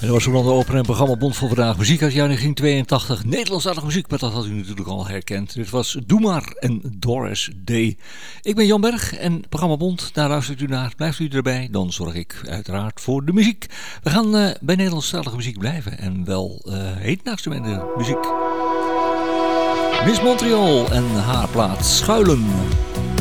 En dat was zo dan de opener en programma Bond voor vandaag. Muziek uit jaar 1982. Nederlandstalige muziek, maar dat had u natuurlijk al herkend. Dit was Doe Maar en Doris Day. Ik ben Jan Berg en programma Bond, daar luistert u naar. Blijft u erbij, dan zorg ik uiteraard voor de muziek. We gaan bij Nederlandstalige muziek blijven. En wel hedendaagse muziek. Miss Montreal en haar plaat Schuilen.